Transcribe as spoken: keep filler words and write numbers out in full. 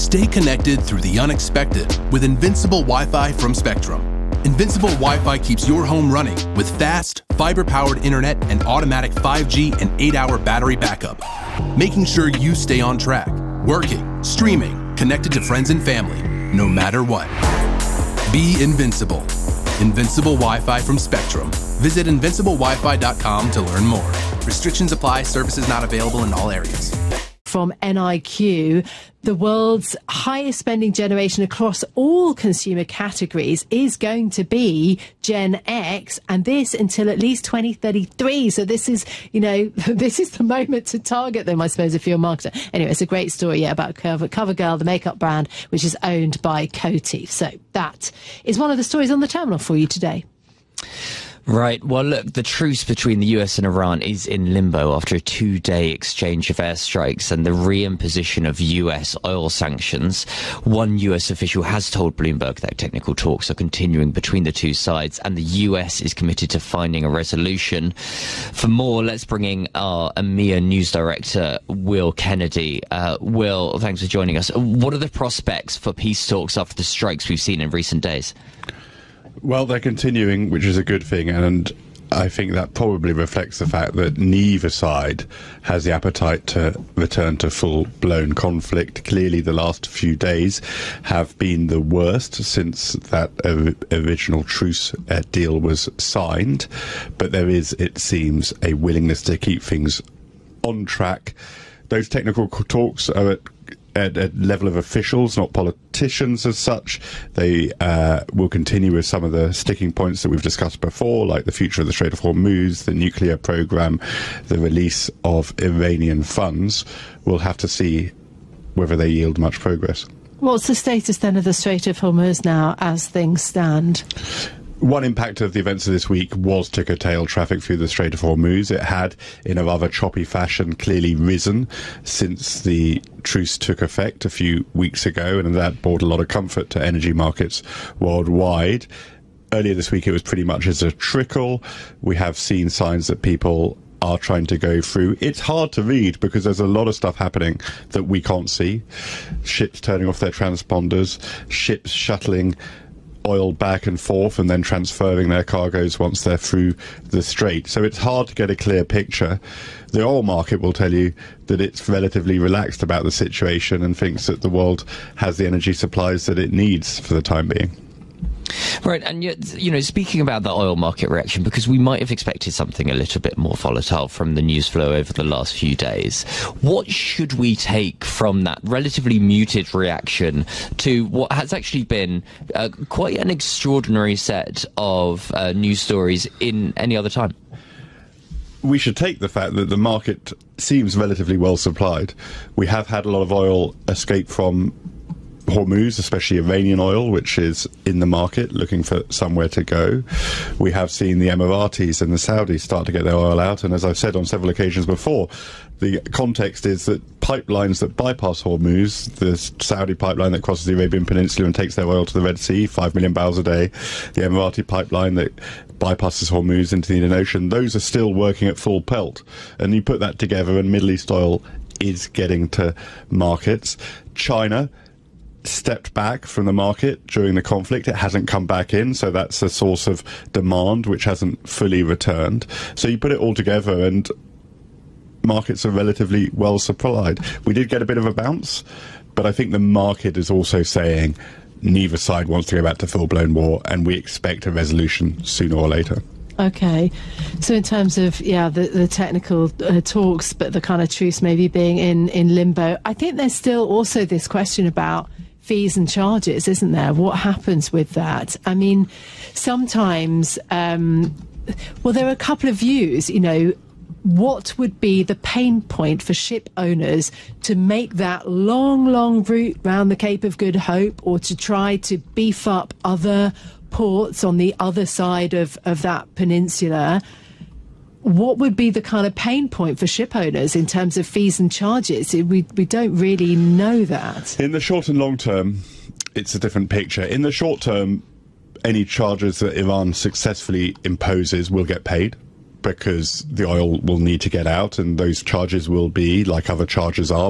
Stay connected through the unexpected with Invincible Wi-Fi from Spectrum. Invincible Wi-Fi keeps your home running with fast, fiber-powered internet and automatic five G and eight hour battery backup, making sure you stay on track, working, streaming, connected to friends and family, no matter what. Be invincible. Invincible Wi-Fi from Spectrum. Visit invincible wi fi dot com to learn more. Restrictions apply. Services not available in all areas. From N I Q, the world's highest spending generation across all consumer categories is going to be Gen X, and this until at least twenty thirty-three. So this is, you know, this is the moment to target them, I suppose, if you're a marketer. Anyway, it's a great story, yeah, about Cover, CoverGirl, the makeup brand, which is owned by Coty. So that is one of the stories on the terminal for you today. Right. Well, look, the truce between the U S and Iran is in limbo after a two-day exchange of airstrikes and the reimposition of U S oil sanctions. One U S official has told Bloomberg that technical talks are continuing between the two sides and the U S is committed to finding a resolution. For more, let's bring in our EMEA news director, Will Kennedy. Uh, Will, thanks for joining us. What are the prospects for peace talks after the strikes we've seen in recent days? Well, they're continuing, which is a good thing, and I think that probably reflects the fact that neither side has the appetite to return to full-blown conflict. Clearly, the last few days have been the worst since that original truce uh, deal was signed, but there is, it seems, a willingness to keep things on track. Those technical talks are at At a level of officials, not politicians as such. They uh, will continue with some of the sticking points that we've discussed before, like the future of the Strait of Hormuz, the nuclear program, the release of Iranian funds. We'll have to see whether they yield much progress. What's the status then of the Strait of Hormuz now as things stand? One impact of the events of this week was to curtail traffic through the Strait of Hormuz. It had, in a rather choppy fashion, clearly risen since the truce took effect a few weeks ago, and that brought a lot of comfort to energy markets worldwide. Earlier this week, it was pretty much as a trickle. We have seen signs that people are trying to go through. It's hard to read because there's a lot of stuff happening that we can't see. Ships turning off their transponders, ships shuttling oil back and forth and then transferring their cargoes once they're through the strait. So it's hard to get a clear picture. The oil market will tell you that it's relatively relaxed about the situation and thinks that the world has the energy supplies that it needs for the time being. Right, and yet, you know, speaking about the oil market reaction, because we might have expected something a little bit more volatile from the news flow over the last few days, what should we take from that relatively muted reaction to what has actually been uh, quite an extraordinary set of uh, news stories in any other time? We should take the fact that the market seems relatively well supplied. We have had a lot of oil escape from Hormuz, especially Iranian oil, which is in the market looking for somewhere to go. We have seen the Emiratis and the Saudis start to get their oil out, and as I've said on several occasions before, the context is that pipelines that bypass Hormuz, the Saudi pipeline that crosses the Arabian Peninsula and takes their oil to the Red Sea, five million barrels a day, the Emirati pipeline that bypasses Hormuz into the Indian Ocean, those are still working at full pelt. And you put that together and Middle East oil is getting to markets. China stepped back from the market during the conflict. It hasn't come back in, so that's a source of demand which hasn't fully returned. So you put it all together and markets are relatively well supplied. We did get a bit of a bounce, but I think the market is also saying neither side wants to go back to full-blown war, and we expect a resolution sooner or later. Okay, so in terms of, yeah, the, the technical uh, talks, but the kind of truce maybe being in, in limbo, I think there's still also this question about fees and charges, isn't there? What happens with that? I mean, sometimes, um, well, there are a couple of views, you know, what would be the pain point for ship owners to make that long, long route round the Cape of Good Hope, or to try to beef up other ports on the other side of, of that peninsula? What would be the kind of pain point for ship owners in terms of fees and charges? We, we don't really know that. In the short and long term, it's a different picture. In the short term, any charges that Iran successfully imposes will get paid, because the oil will need to get out, and those charges will be, like other charges are,